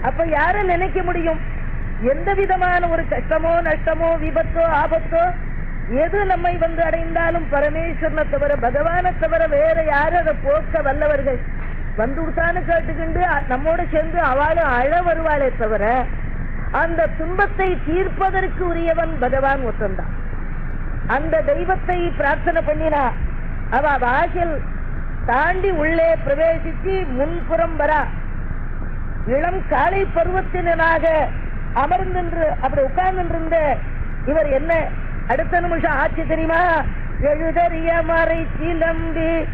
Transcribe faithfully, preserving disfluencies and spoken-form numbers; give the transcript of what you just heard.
அப்ப யார நினைக்க முடியும்? எந்த விதமான ஒரு கஷ்டமோ நஷ்டமோ விபத்தோ ஆபத்தோ எது நம்மை வந்து அடைந்தாலும் பரமேஸ்வரனை தவிர பகவானை தவிர வேற யாரும் அதை போக்க வல்லவர்கள் வந்து விட்டான்னு கேட்டுக்கிண்டு நம்மோட சேர்ந்து அவளும் அழ வருவாளே தவிர அந்த துன்பத்தை தீர்ப்பதற்கு உரியவன் பகவான் ஒத்தந்தான். அந்த தெய்வத்தை பிரார்த்தனை பண்ணினா அவ வாசல் தாண்டி உள்ளே பிரவேசித்து முன்புறம் வரா. இளம் காலை பருவத்தினராக அமர்ந்து அப்படி உட்கார்ந்து இவர் என்ன அடுத்த நிமிஷம் ஆட்சி தெரியுமா? எழுதறிய மறை சிலம்பி